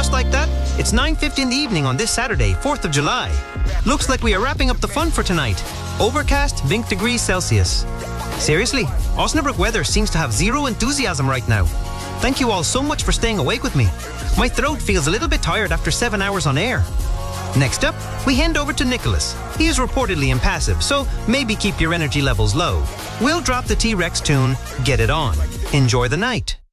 just like that, it's 9:50 in the evening on this Saturday, 4th of July. Looks like we are wrapping up the fun for tonight. Overcast, 20 degrees Celsius. Seriously, Osnabrück weather seems to have zero enthusiasm right now. Thank you all so much for staying awake with me. My throat feels a little bit tired after 7 hours on air. Next up, we hand over to Nicholas. He is reportedly impassive, so maybe keep your energy levels low. We'll drop the T-Rex tune, Get It On. Enjoy the night.